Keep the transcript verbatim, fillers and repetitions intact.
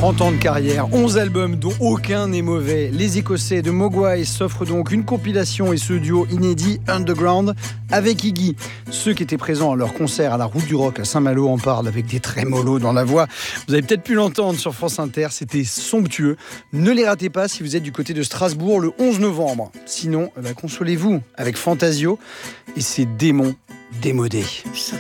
trente ans de carrière, onze albums dont aucun n'est mauvais. Les Écossais de Mogwai s'offrent donc une compilation et ce duo inédit Underground avec Iggy. Ceux qui étaient présents à leur concert à la Route du Rock à Saint-Malo en parlent avec des trémolos dans la voix. Vous avez peut-être pu l'entendre sur France Inter, c'était somptueux. Ne les ratez pas si vous êtes du côté de Strasbourg le onze novembre. Sinon, bah, consolez-vous avec Fantasio et ses démons démodés. Chaque